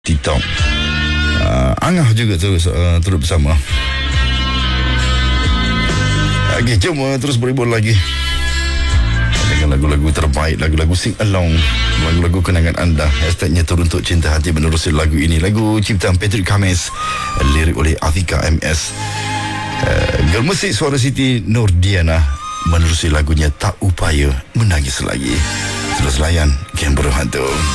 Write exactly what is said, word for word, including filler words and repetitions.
TikTok. Uh, Angah juga terus uh, turut bersama. Okey, jom uh, terus berhibur lagi dengan lagu-lagu terbaik, lagu-lagu sing along, lagu-lagu kenangan anda. Hashtagnya Teruntuk Cinta Hati menerusi lagu ini. Lagu ciptaan Patrick Khamis, lirik oleh Afika M S. uh, Girl Musik suara Siti Nurdiana menerusi lagunya Tak Upaya Menangis Lagi. Terus layan Game Berhantu.